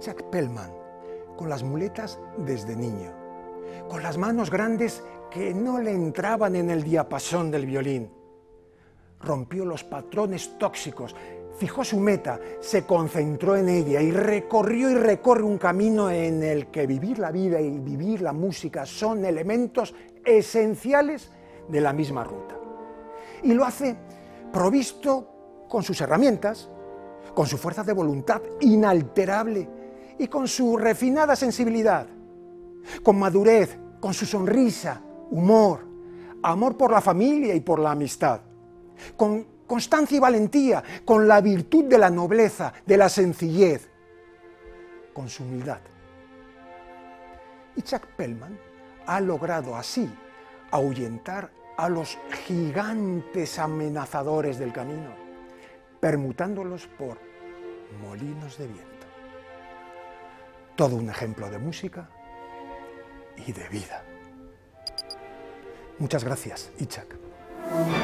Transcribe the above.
Itzhak Perlman, con las muletas desde niño, con las manos grandes que no le entraban en el diapasón del violín. Rompió los patrones tóxicos, fijó su meta, se concentró en ella y recorre un camino en el que vivir la vida y vivir la música son elementos esenciales de la misma ruta. Y lo hace provisto con sus herramientas, con su fuerza de voluntad inalterable y con su refinada sensibilidad, con madurez, con su sonrisa, humor, amor por la familia y por la amistad, con constancia y valentía, con la virtud de la nobleza, de la sencillez, con su humildad. Itzhak Perlman ha logrado así ahuyentar a los gigantes amenazadores del camino, permutándolos por molinos de viento. Todo un ejemplo de música y de vida. Muchas gracias, Itzhak.